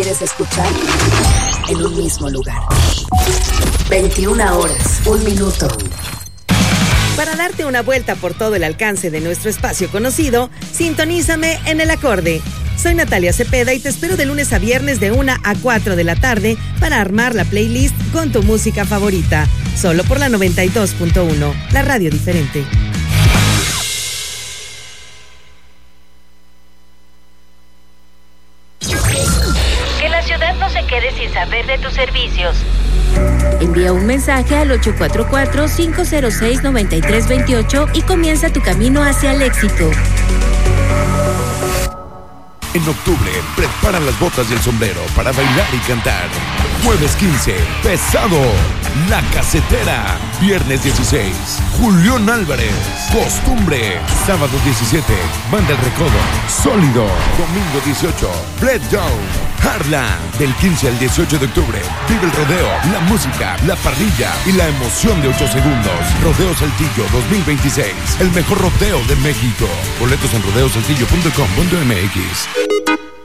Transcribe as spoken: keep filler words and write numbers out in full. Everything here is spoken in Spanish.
¿Quieres escuchar? En un mismo lugar. veintiuna horas, un minuto. Para darte una vuelta por todo el alcance de nuestro espacio conocido, sintonízame en El Acorde. Soy Natalia Cepeda y te espero de lunes a viernes de una a cuatro de la tarde para armar la playlist con tu música favorita. Solo por la noventa y dos punto uno, la radio diferente. Que la ciudad no se quede sin saber de tus servicios. Envía un mensaje al ocho cuatro cuatro, cinco cero seis, nueve tres dos ocho y comienza tu camino hacia el éxito. En octubre, prepara las botas y el sombrero para bailar y cantar. Jueves quince, Pesado, La Casetera. Viernes dieciséis, Julián Álvarez, Costumbre. Sábado diecisiete, Banda El Recodo, Sólido. Domingo dieciocho, Bread Down, Harlan. Del quince al dieciocho de octubre, vive el rodeo, la música, la parrilla y la emoción de ocho segundos. Rodeo Saltillo dos mil veintiséis, el mejor rodeo de México. Boletos en rodeo saltillo punto com punto m x.